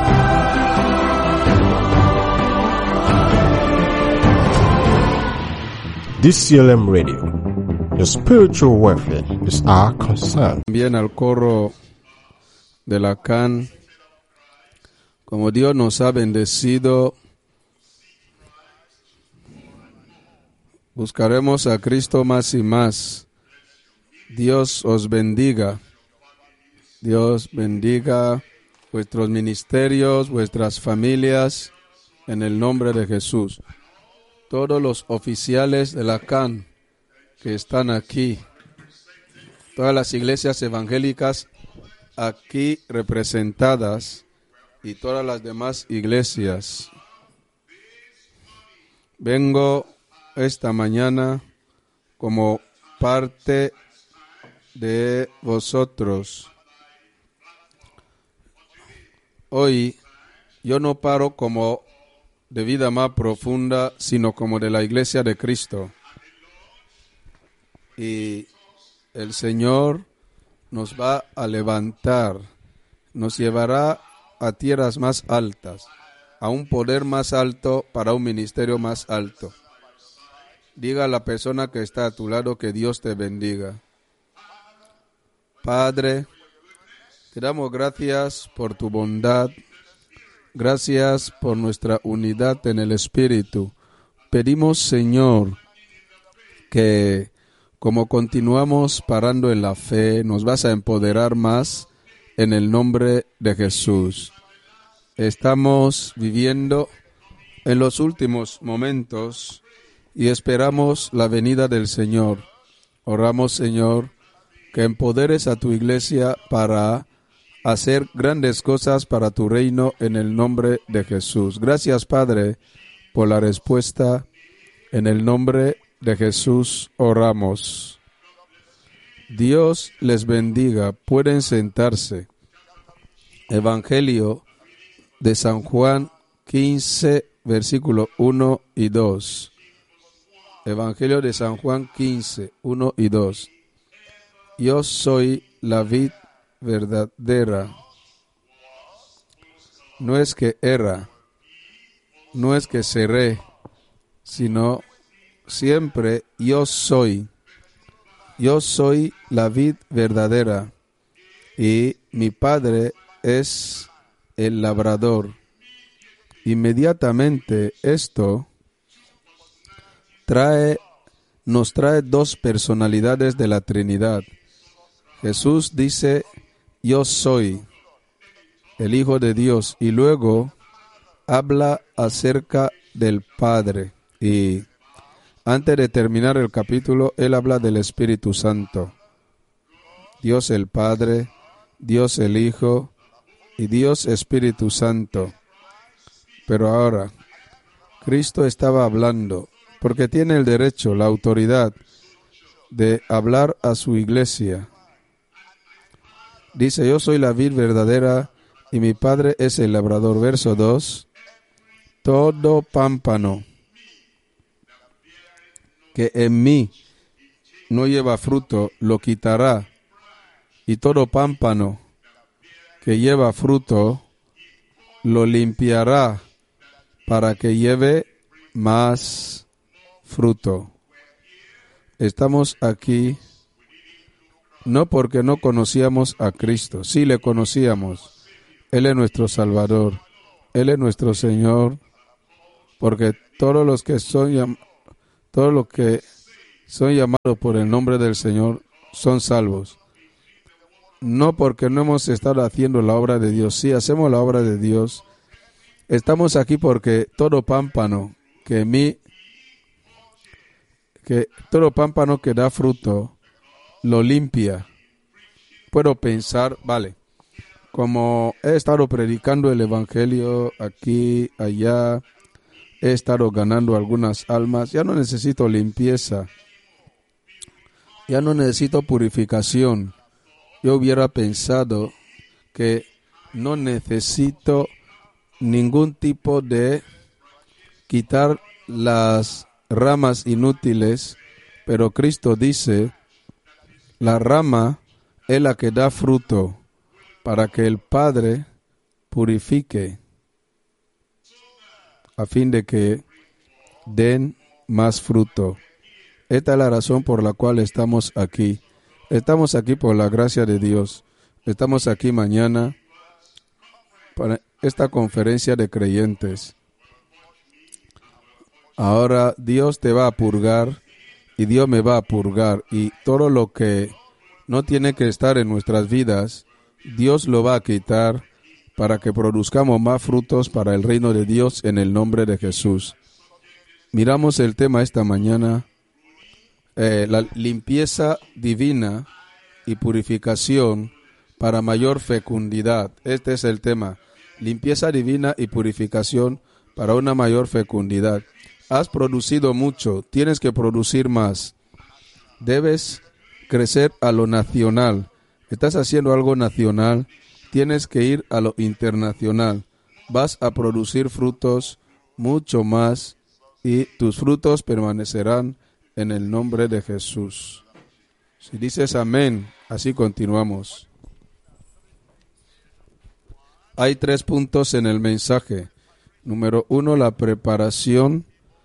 D C L M Radio. Your spiritual welfare is our concern. También al coro de la C A N, como Dios nos ha bendecido, buscaremos a Cristo más y más. Dios os bendiga. Dios bendiga vuestros ministerios, vuestras familias, en el nombre de Jesús. Todos los oficiales de la C A N que están aquí, todas las iglesias evangélicas aquí representadas y todas las demás iglesias. Vengo esta mañana como parte de vosotros. Hoy yo no paro como de vida más profunda, sino como de la iglesia de Cristo. Y el Señor nos va a levantar, nos llevará a tierras más altas, a un poder más alto para un ministerio más alto. Diga a la persona que está a tu lado que Dios te bendiga. Padre, te damos gracias por tu bondad, gracias por nuestra unidad en el Espíritu. Pedimos, Señor, que como continuamos parando en la fe, nos vas a empoderar más en el nombre de Jesús. Estamos viviendo en los últimos momentos y esperamos la venida del Señor. Oramos, Señor, que empoderes a tu iglesia para hacer grandes cosas para tu reino en el nombre de Jesús. Gracias, Padre, por la respuesta. En el nombre de Jesús oramos. Dios les bendiga. Pueden sentarse. Evangelio de San Juan quince, versículo uno y dos. Evangelio de San Juan quince, uno y dos. Yo soy la vid verdadera. No es que erra, no es que seré, sino siempre yo soy. Yo soy la vid verdadera y mi Padre es el labrador. Inmediatamente esto trae, nos trae dos personalidades de la Trinidad. Jesús dice, yo soy el Hijo de Dios, y luego habla acerca del Padre. Y antes de terminar el capítulo, él habla del Espíritu Santo. Dios el Padre, Dios el Hijo y Dios Espíritu Santo. Pero ahora, Cristo estaba hablando, porque tiene el derecho, la autoridad de hablar a su iglesia. Dice, yo soy la vid verdadera y mi Padre es el labrador. Verso dos. Todo pámpano que en mí no lleva fruto, lo quitará. Y todo pámpano que lleva fruto, lo limpiará para que lleve más fruto. Estamos aquí no porque no conocíamos a Cristo, sí le conocíamos. Él es nuestro Salvador, Él es nuestro Señor, porque todos los que son llam- todos los que son llamados por el nombre del Señor son salvos. No porque no hemos estado haciendo la obra de Dios, sí hacemos la obra de Dios. Estamos aquí porque todo pámpano que mí, que todo pámpano que da fruto, lo limpia. Puedo pensar, vale, como he estado predicando el evangelio aquí, allá, he estado ganando algunas almas, ya no necesito limpieza, ya no necesito purificación. Yo hubiera pensado que no necesito ningún tipo de quitar las ramas inútiles, pero Cristo dice, la rama es la que da fruto para que el Padre purifique a fin de que den más fruto. Esta es la razón por la cual estamos aquí. Estamos aquí por la gracia de Dios. Estamos aquí mañana para esta conferencia de creyentes. Ahora Dios te va a purgar y Dios me va a purgar, y todo lo que no tiene que estar en nuestras vidas, Dios lo va a quitar para que produzcamos más frutos para el reino de Dios en el nombre de Jesús. Miramos el tema esta mañana, eh, la limpieza divina y purificación para mayor fecundidad. Este es el tema, limpieza divina y purificación para una mayor fecundidad. Has producido mucho, tienes que producir más. Debes crecer a lo nacional. Estás haciendo algo nacional, tienes que ir a lo internacional. Vas a producir frutos mucho más y tus frutos permanecerán en el nombre de Jesús. Si dices amén, así continuamos. Hay tres puntos en el mensaje. Número uno, la preparación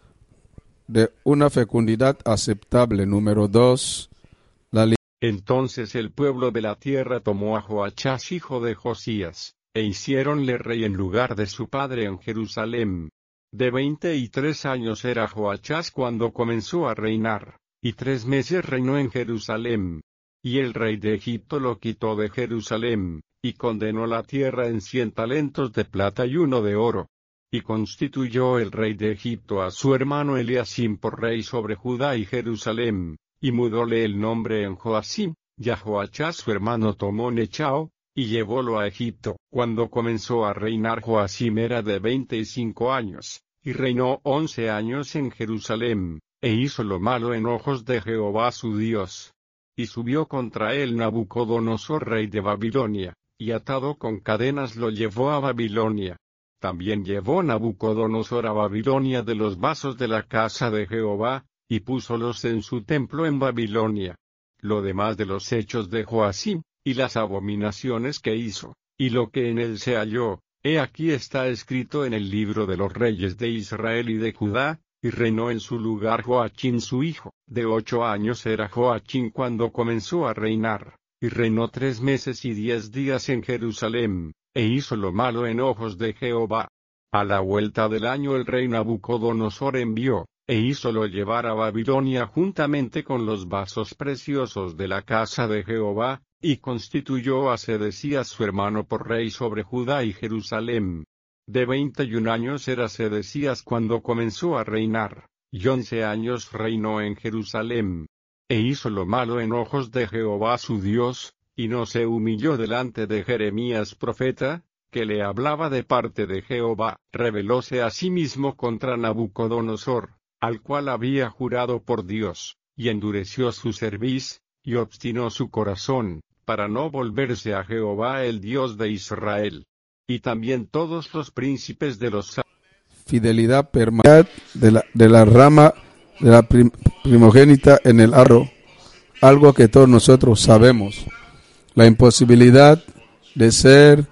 de una fecundidad aceptable. Número dos, la li- Entonces el pueblo de la tierra tomó a Joachás hijo de Josías, e hiciéronle rey en lugar de su padre en Jerusalén. De veinte y tres años era Joachás cuando comenzó a reinar, y tres meses reinó en Jerusalén. Y el rey de Egipto lo quitó de Jerusalén, y condenó la tierra en cien talentos de plata y uno de oro. Y constituyó el rey de Egipto a su hermano Eliasim por rey sobre Judá y Jerusalén, y mudóle el nombre en Joacim, y a Joachás su hermano tomó Nechao, y llevólo a Egipto. Cuando comenzó a reinar Joacim era de veinte y cinco años, y reinó once años en Jerusalén, e hizo lo malo en ojos de Jehová su Dios. Y subió contra él Nabucodonosor rey de Babilonia, y atado con cadenas lo llevó a Babilonia. También llevó Nabucodonosor a Babilonia de los vasos de la casa de Jehová, y púsolos en su templo en Babilonia. Lo demás de los hechos de Joacim, y las abominaciones que hizo, y lo que en él se halló, he aquí está escrito en el libro de los reyes de Israel y de Judá, y reinó en su lugar Joachim su hijo. De ocho años era Joachim cuando comenzó a reinar, y reinó tres meses y diez días en Jerusalén, e hizo lo malo en ojos de Jehová. A la vuelta del año el rey Nabucodonosor envió, e hízolo llevar a Babilonia juntamente con los vasos preciosos de la casa de Jehová, y constituyó a Sedecías su hermano por rey sobre Judá y Jerusalén. De veinte y un años era Sedecías cuando comenzó a reinar, y once años reinó en Jerusalén. E hizo lo malo en ojos de Jehová su Dios, y no se humilló delante de Jeremías profeta, que le hablaba de parte de Jehová. Rebelóse a sí mismo contra Nabucodonosor, al cual había jurado por Dios, y endureció su cerviz, y obstinó su corazón, para no volverse a Jehová el Dios de Israel. Y también todos los príncipes de los fidelidad permanente de la, de la rama de la prim, primogénita en el arro, algo que todos nosotros sabemos, la imposibilidad de ser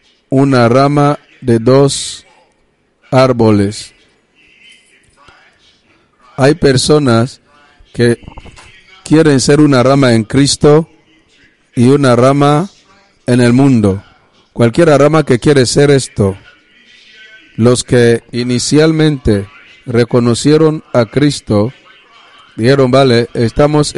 una rama de dos árboles. Hay personas que quieren ser una rama en Cristo y una rama en el mundo. Cualquier rama que quiere ser esto. Los que inicialmente reconocieron a Cristo dijeron, vale, estamos